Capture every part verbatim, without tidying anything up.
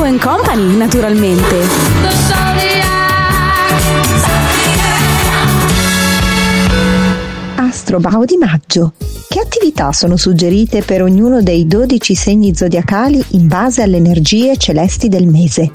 and Company, naturalmente. Astrobao di maggio. Che attività sono suggerite per ognuno dei dodici segni zodiacali in base alle energie celesti del mese?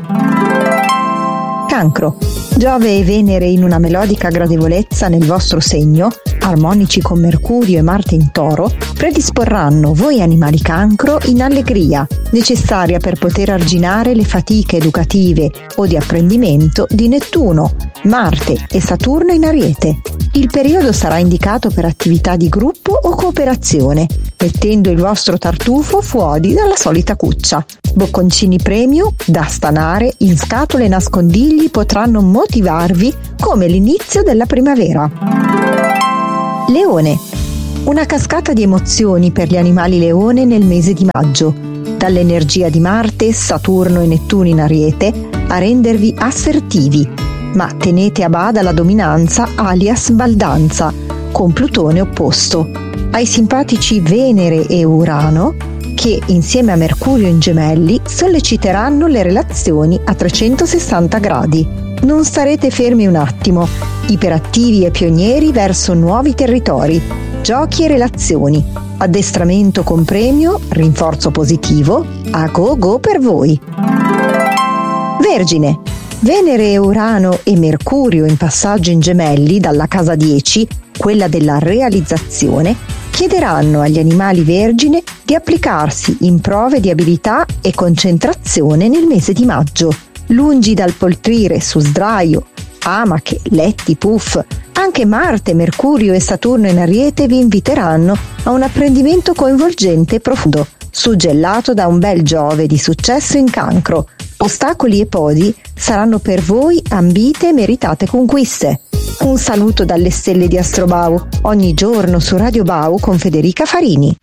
Cancro. Giove e Venere in una melodica gradevolezza nel vostro segno, armonici con Mercurio e Marte in Toro, predisporranno voi animali Cancro in allegria, necessaria per poter arginare le fatiche educative o di apprendimento di Nettuno, Marte e Saturno in Ariete. Il periodo sarà indicato per attività di gruppo o cooperazione, mettendo il vostro tartufo fuori dalla solita cuccia. Bocconcini premio da stanare in scatole e nascondigli potranno motivarvi come l'inizio della primavera. Leone. Una cascata di emozioni per gli animali leone nel mese di maggio, dall'energia di Marte, Saturno e Nettuno in Ariete a rendervi assertivi, ma tenete a bada la dominanza alias baldanza, con Plutone opposto. Ai simpatici Venere e Urano, che insieme a Mercurio in Gemelli solleciteranno le relazioni a trecentosessanta gradi. Non starete fermi un attimo, iperattivi e pionieri verso nuovi territori, giochi e relazioni, addestramento con premio, rinforzo positivo, a go go per voi. Vergine. Venere e Urano e Mercurio in passaggio in Gemelli dalla casa dieci, quella della realizzazione, chiederanno agli animali vergine di applicarsi in prove di abilità e concentrazione nel mese di maggio. Lungi dal poltrire su sdraio, amache, letti, puff, anche Marte, Mercurio e Saturno in Ariete vi inviteranno a un apprendimento coinvolgente e profondo, suggellato da un bel Giove di successo in Cancro. Ostacoli e podi saranno per voi ambite e meritate conquiste. Un saluto dalle stelle di Astrobao, ogni giorno su Radio Bau con Federica Farini.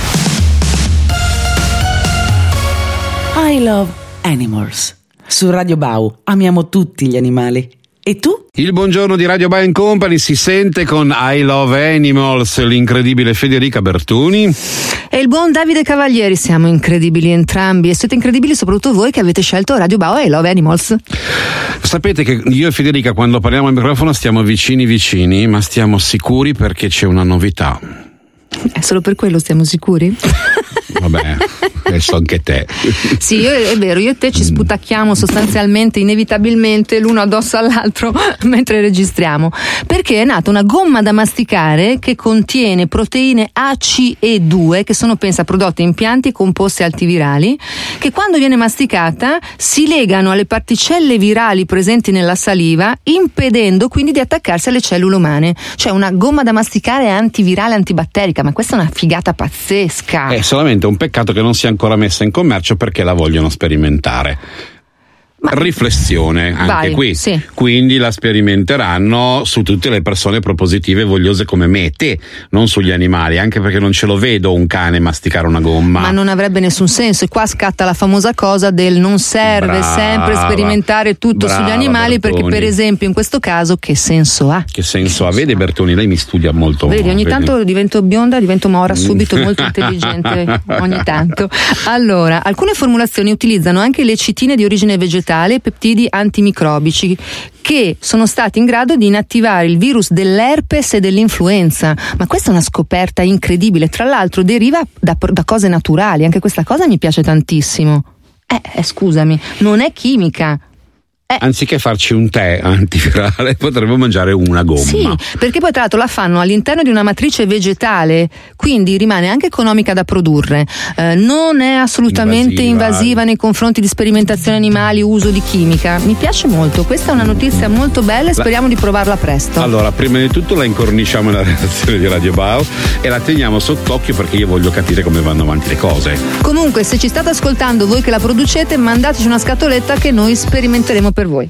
I love animals. Su Radio Bau amiamo tutti gli animali. E tu? Il buongiorno di Radio Bau and Company si sente con I Love Animals, l'incredibile Federica Bertoni e il buon Davide Cavalieri. Siamo incredibili entrambi e siete incredibili soprattutto voi che avete scelto Radio Bau e I Love Animals. Sapete che io e Federica quando parliamo al microfono stiamo vicini vicini, ma stiamo sicuri perché c'è una novità. È solo per quello stiamo sicuri? Vabbè, adesso anche te. Sì, io, è vero, io e te ci sputacchiamo sostanzialmente, inevitabilmente, l'uno addosso all'altro mentre registriamo, perché è nata una gomma da masticare che contiene proteine A, C e due, che sono, pensa, prodotti in pianti e composti antivirali, che quando viene masticata si legano alle particelle virali presenti nella saliva, impedendo quindi di attaccarsi alle cellule umane. Cioè una gomma da masticare antivirale, antibatterica, ma questa è una figata pazzesca. È solamente un peccato che non sia ancora messa in commercio perché la vogliono sperimentare. Ma riflessione anche vai, qui, sì. Quindi la sperimenteranno su tutte le persone propositive e vogliose come me e te, non sugli animali, anche perché non ce lo vedo un cane masticare una gomma. Ma non avrebbe nessun senso, e qua scatta la famosa cosa del non serve brava, sempre sperimentare tutto brava, sugli animali, Bertoni. Perché per esempio in questo caso che senso ha? Che senso ha? Vede Bertoni, lei mi studia molto. Vedi, ogni vedi? tanto divento bionda, divento mora subito, molto intelligente ogni tanto. Allora, alcune formulazioni utilizzano anche lecitine di origine vegetale e peptidi antimicrobici che sono stati in grado di inattivare il virus dell'herpes e dell'influenza. Ma questa è una scoperta incredibile, tra l'altro deriva da, da cose naturali, anche questa cosa mi piace tantissimo. Eh, eh scusami, non è chimica. Eh. Anziché farci un tè antivirale potremmo mangiare una gomma. Sì, perché poi tra l'altro la fanno all'interno di una matrice vegetale, quindi rimane anche economica da produrre, eh, non è assolutamente invasiva. invasiva nei confronti di sperimentazioni animali, uso di chimica. Mi piace molto, questa è una notizia molto bella e speriamo la... di provarla presto. Allora, prima di tutto la incorniciamo nella redazione di Radio Bau e la teniamo sott'occhio perché io voglio capire come vanno avanti le cose. Comunque, se ci state ascoltando voi che la producete, mandateci una scatoletta che noi sperimenteremo per voi.